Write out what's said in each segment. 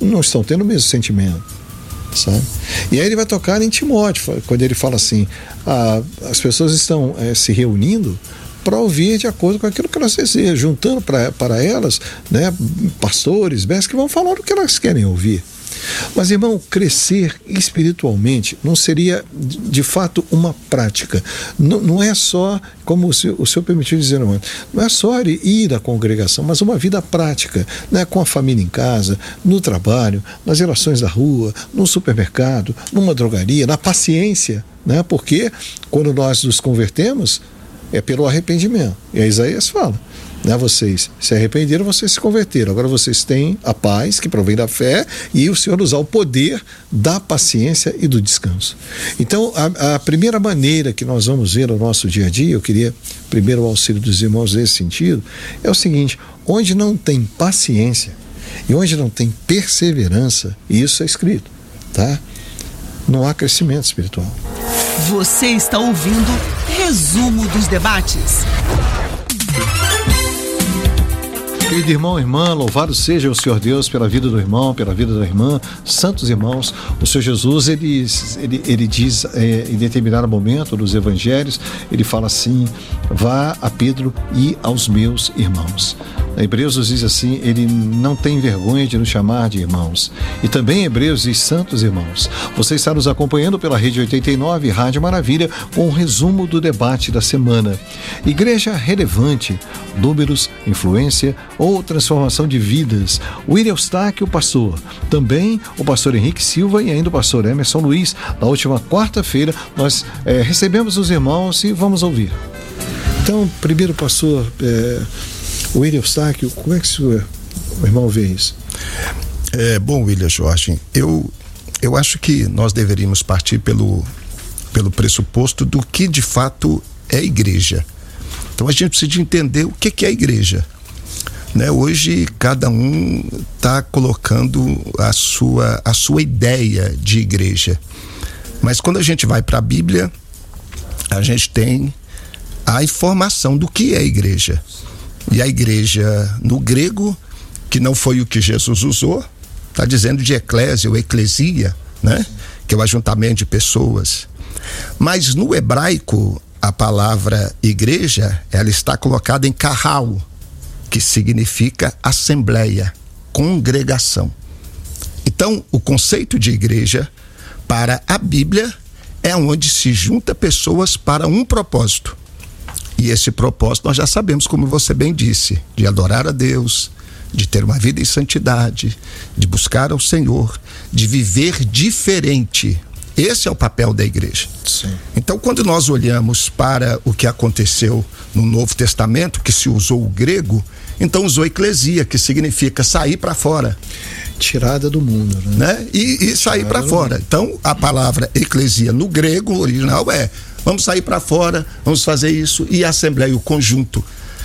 não estão tendo o mesmo sentimento, sabe? E aí ele vai tocar em Timóteo, quando ele fala assim, as pessoas estão se reunindo para ouvir de acordo com aquilo que elas desejam, juntando para elas, né, pastores, mestres que vão falar o que elas querem ouvir. Mas, irmão, crescer espiritualmente não seria, de fato, uma prática. Não é só, como o senhor permitiu dizer antes, não é só ir à congregação, mas uma vida prática, né, com a família em casa, no trabalho, nas relações da rua, no supermercado, numa drogaria, na paciência, né, porque quando nós nos convertemos, é pelo arrependimento. E a Isaías fala, né, vocês se arrependeram, vocês se converteram, agora vocês têm a paz que provém da fé e o Senhor nos dá o poder da paciência e do descanso. Então a primeira maneira que nós vamos ver no nosso dia a dia, eu queria primeiro o auxílio dos irmãos nesse sentido, é o seguinte: onde não tem paciência e onde não tem perseverança, e isso é escrito, tá? Não há crescimento espiritual. Você está ouvindo Resumo dos Debates. Querido irmão, irmã, louvado seja o Senhor Deus pela vida do irmão, pela vida da irmã, santos irmãos. O Senhor Jesus, ele diz em determinado momento dos evangelhos, ele fala assim: vá a Pedro e aos meus irmãos. Hebreus nos diz assim, ele não tem vergonha de nos chamar de irmãos. E também Hebreus diz santos irmãos. Você está nos acompanhando pela Rede 89, Rádio Maravilha, com um resumo do debate da semana. Igreja relevante, números, influência ou transformação de vidas. William Eustáquio, pastor. Também o pastor Henrique Silva e ainda o pastor Emerson Luiz. Na última quarta-feira nós recebemos os irmãos e vamos ouvir. Então, primeiro pastor William Eustáquio, como é que o irmão vê isso? Bom, William Jorge, eu acho que nós deveríamos partir pelo pressuposto do que de fato é igreja. Então a gente precisa entender o que é a igreja, né? Hoje cada um está colocando a sua ideia de igreja, mas quando a gente vai para a Bíblia, a gente tem a informação do que é a igreja. E a igreja no grego, que não foi o que Jesus usou, está dizendo de eclésia ou eclesia, né? Que é o ajuntamento de pessoas. Mas no hebraico, a palavra igreja, ela está colocada em kahal, que significa assembleia, congregação. Então, o conceito de igreja, para a Bíblia, é onde se junta pessoas para um propósito. E esse propósito nós já sabemos, como você bem disse, de adorar a Deus, de ter uma vida em santidade, de buscar ao Senhor, de viver diferente. Esse é o papel da igreja. Sim. Então, quando nós olhamos para o que aconteceu no Novo Testamento, que se usou o grego, então usou eclesia, que significa sair para fora. Tirada do mundo, né? E sair para fora. Então, a palavra eclesia no grego original vamos sair para fora, vamos fazer isso, e a assembleia, o conjunto.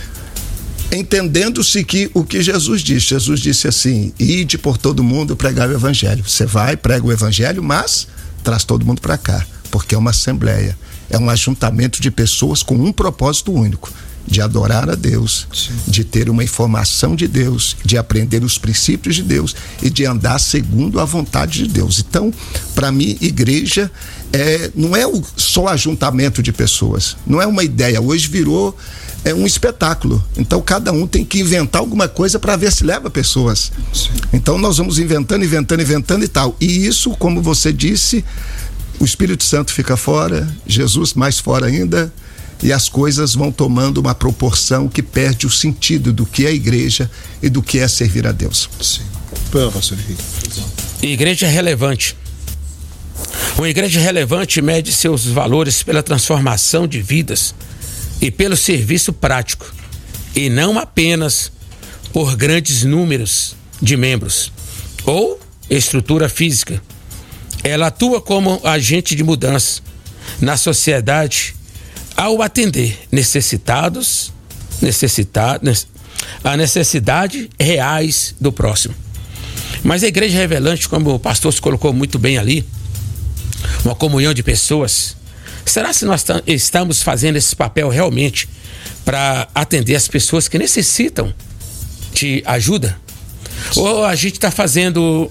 Entendendo-se que o que Jesus disse assim: ide por todo mundo pregar o evangelho. Você vai, prega o evangelho, mas traz todo mundo para cá, porque é uma assembleia, é um ajuntamento de pessoas com um propósito único: de adorar a Deus, sim, de ter uma informação de Deus, de aprender os princípios de Deus e de andar segundo a vontade de Deus. Então, para mim, igreja não é só ajuntamento de pessoas, não é uma ideia. Hoje virou um espetáculo. Então, cada um tem que inventar alguma coisa para ver se leva pessoas. Sim. Então, nós vamos inventando e tal. E isso, como você disse, o Espírito Santo fica fora, Jesus mais fora ainda, e as coisas vão tomando uma proporção que perde o sentido do que é igreja e do que é servir a Deus. Sim. Pastor Henrique. Igreja relevante. Uma igreja relevante mede seus valores pela transformação de vidas e pelo serviço prático, e não apenas por grandes números de membros ou estrutura física. Ela atua como agente de mudança na sociedade ao atender a necessidade reais do próximo. Mas a igreja relevante, como o pastor se colocou muito bem ali, uma comunhão de pessoas. Será que nós estamos fazendo esse papel realmente para atender as pessoas que necessitam de ajuda? Ou a gente está fazendo